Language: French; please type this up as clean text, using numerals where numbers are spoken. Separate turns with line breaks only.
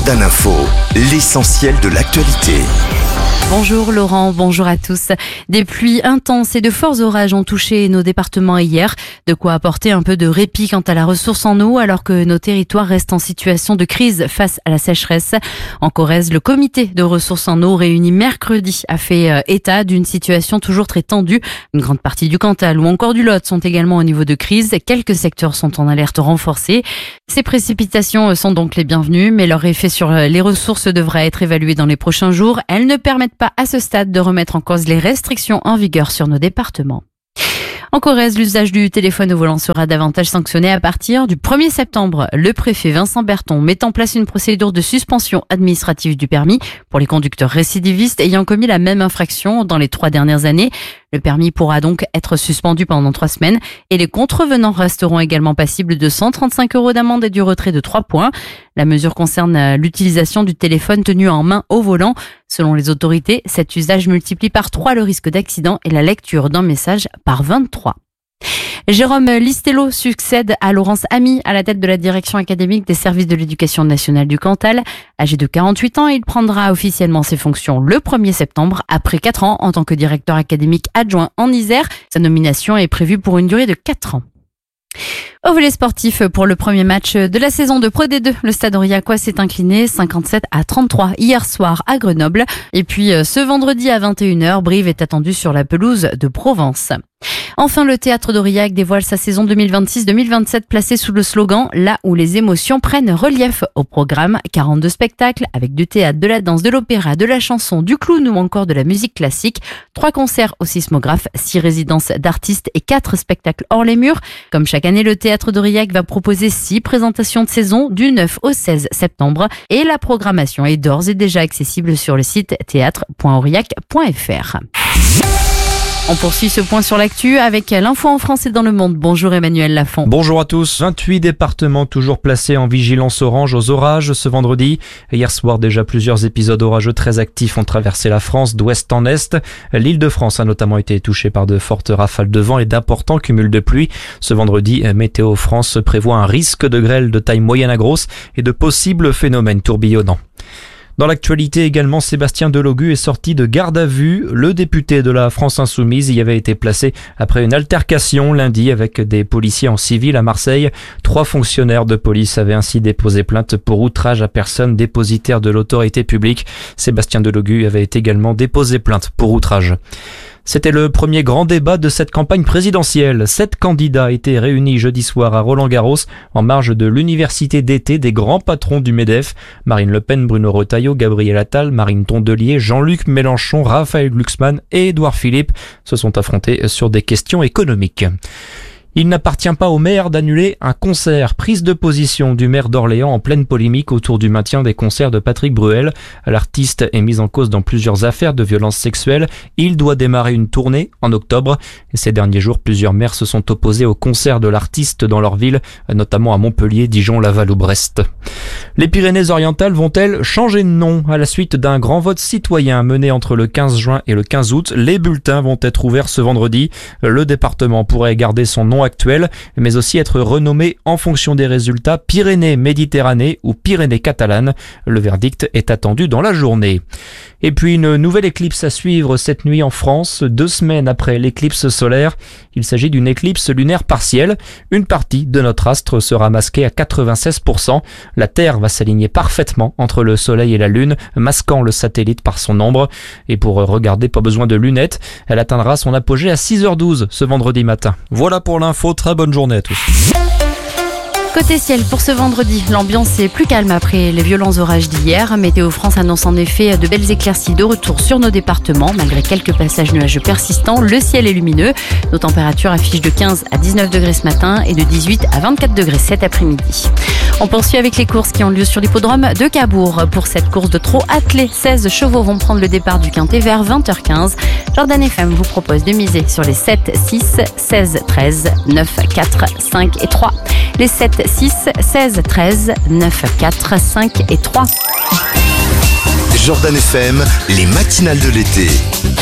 Jordan Info, l'essentiel de l'actualité.
Bonjour Laurent, bonjour à tous. Des pluies intenses et de forts orages ont touché nos départements hier. De quoi apporter un peu de répit quant à la ressource en eau alors que nos territoires restent en situation de crise face à la sécheresse. En Corrèze, le comité de ressources en eau réuni mercredi a fait état d'une situation toujours très tendue. Une grande partie du Cantal ou encore du Lot sont également au niveau de crise. Quelques secteurs sont en alerte renforcée. Ces précipitations sont donc les bienvenues, mais leur effet sur les ressources devra être évalué dans les prochains jours. Elles ne permettent pas à ce stade de remettre en cause les restrictions en vigueur sur nos départements. En Corrèze, l'usage du téléphone au volant sera davantage sanctionné à partir du 1er septembre. Le préfet Vincent Berton met en place une procédure de suspension administrative du permis pour les conducteurs récidivistes ayant commis la même infraction dans les 3 dernières années. Le permis pourra donc être suspendu pendant 3 semaines et les contrevenants resteront également passibles de 135 € d'amende et du retrait de 3 points. La mesure concerne l'utilisation du téléphone tenu en main au volant. Selon les autorités, cet usage multiplie par 3 le risque d'accident et la lecture d'un message par 23. Jérôme Listello succède à Laurence Ami à la tête de la direction académique des services de l'éducation nationale du Cantal. Âgé de 48 ans, il prendra officiellement ses fonctions le 1er septembre, après 4 ans en tant que directeur académique adjoint en Isère. Sa nomination est prévue pour une durée de 4 ans. Au volley sportif, pour le premier match de la saison de Pro D2, le Stade Aurillacois s'est incliné 57-33 hier soir à Grenoble. Et puis ce vendredi à 21h, Brive est attendu sur la pelouse de Provence. Enfin, le théâtre d'Aurillac dévoile sa saison 2026-2027 placée sous le slogan « Là où les émotions prennent relief ». Au programme, 42 spectacles avec du théâtre, de la danse, de l'opéra, de la chanson, du clown ou encore de la musique classique. 3 concerts au Sismographe, 6 résidences d'artistes et 4 spectacles hors les murs. Comme chaque année, le théâtre d'Aurillac va proposer 6 présentations de saison du 9 au 16 septembre. Et la programmation est d'ores et déjà accessible sur le site théâtre.aurillac.fr. On poursuit ce point sur l'actu avec l'info en France et dans le monde. Bonjour Emmanuel Lafont.
Bonjour à tous. 28 départements toujours placés en vigilance orange aux orages ce vendredi. Hier soir, déjà plusieurs épisodes orageux très actifs ont traversé la France d'ouest en est. L'Île-de-France a notamment été touchée par de fortes rafales de vent et d'importants cumuls de pluie. Ce vendredi, Météo France prévoit un risque de grêle de taille moyenne à grosse et de possibles phénomènes tourbillonnants. Dans l'actualité également, Sébastien Delogu est sorti de garde à vue. Le député de la France Insoumise y avait été placé après une altercation lundi avec des policiers en civil à Marseille. 3 fonctionnaires de police avaient ainsi déposé plainte pour outrage à personne dépositaire de l'autorité publique. Sébastien Delogu avait également déposé plainte pour outrage. C'était le premier grand débat de cette campagne présidentielle. 7 candidats étaient réunis jeudi soir à Roland-Garros en marge de l'université d'été des grands patrons du MEDEF. Marine Le Pen, Bruno Retailleau, Gabriel Attal, Marine Tondelier, Jean-Luc Mélenchon, Raphaël Glucksmann et Édouard Philippe se sont affrontés sur des questions économiques. Il n'appartient pas au maire d'annuler un concert. Prise de position du maire d'Orléans en pleine polémique autour du maintien des concerts de Patrick Bruel. L'artiste est mis en cause dans plusieurs affaires de violences sexuelles. Il doit démarrer une tournée en octobre. Et ces derniers jours, plusieurs maires se sont opposés au concert de l'artiste dans leur ville, notamment à Montpellier, Dijon, Laval ou Brest. Les Pyrénées-Orientales vont-elles changer de nom à la suite d'un grand vote citoyen mené entre le 15 juin et le 15 août? Les bulletins vont être ouverts ce vendredi. Le département pourrait garder son nom actuel, mais aussi être renommé en fonction des résultats Pyrénées-Méditerranée ou Pyrénées-Catalanes. Le verdict est attendu dans la journée. Et puis une nouvelle éclipse à suivre cette nuit en France, 2 semaines après l'éclipse solaire. Il s'agit d'une éclipse lunaire partielle. Une partie de notre astre sera masquée à 96%. La Terre va s'aligner parfaitement entre le Soleil et la Lune, masquant le satellite par son ombre. Et pour regarder, pas besoin de lunettes. Elle atteindra son apogée à 6h12 ce vendredi matin. Voilà pour l'info, très bonne journée à tous.
Côté ciel, pour ce vendredi, l'ambiance est plus calme après les violents orages d'hier. Météo France annonce en effet de belles éclaircies de retour sur nos départements. Malgré quelques passages nuageux persistants, le ciel est lumineux. Nos températures affichent de 15 à 19 degrés ce matin et de 18 à 24 degrés cet après-midi. On poursuit avec les courses qui ont lieu sur l'hippodrome de Cabourg. Pour cette course de trot attelé, 16 chevaux vont prendre le départ du Quintet vers 20h15. Jordan FM vous propose de miser sur les 7, 6, 16, 13, 9, 4, 5 et 3. Les 7, 6, 16, 13, 9, 4, 5 et 3.
Jordan FM, les matinales de l'été.